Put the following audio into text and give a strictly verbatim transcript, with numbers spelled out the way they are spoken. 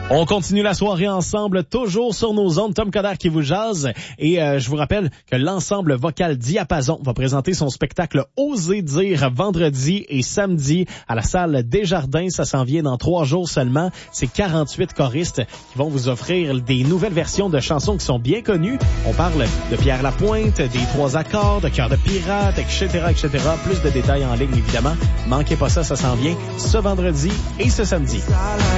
On continue la soirée ensemble, toujours sur nos ondes. Tom Coderre qui vous jase. Et euh, je vous rappelle que l'ensemble vocal Diapason va présenter son spectacle Oser dire vendredi et samedi à la salle Desjardins. Ça s'en vient dans trois jours seulement. C'est quarante-huit choristes qui vont vous offrir des nouvelles versions de chansons qui sont bien connues. On parle de Pierre Lapointe, des Trois Accords, de Cœur de Pirate, et cetera, et cetera. Plus de détails en ligne, évidemment. Manquez pas ça, ça s'en vient ce vendredi et ce samedi.